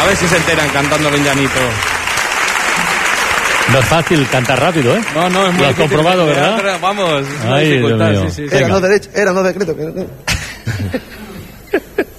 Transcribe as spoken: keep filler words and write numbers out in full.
ver si se enteran cantándolo en llanito. No es fácil cantar rápido, ¿eh? No, no, es muy Lo has difícil. comprobado, ¿verdad? Vamos, es una Ay, dificultad, Dios mío. sí, sí, sí. Era no derecho, era no decreto. Que no.